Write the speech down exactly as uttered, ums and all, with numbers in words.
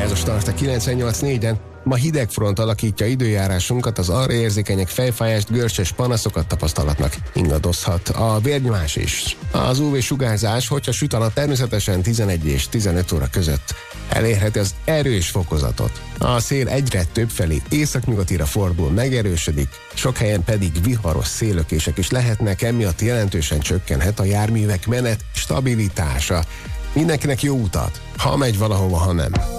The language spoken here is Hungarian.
Ez a Start a kilencvennyolc négyen. Ma hideg front alakítja időjárásunkat, az arra érzékenyek fejfájást, görcsös panaszokat tapasztalatnak. Ingadozhat a vérnyomás is. Az ú vé-sugárzás, hogyha süt a nap, természetesen tizenegy és tizenöt óra között elérheti az erős fokozatot. A szél egyre több felé északnyugatira fordul, megerősödik, sok helyen pedig viharos széllökések is lehetnek, emiatt jelentősen csökkenhet a járművek menet stabilitása. Mindenkinek jó utat, ha megy valahova, ha nem.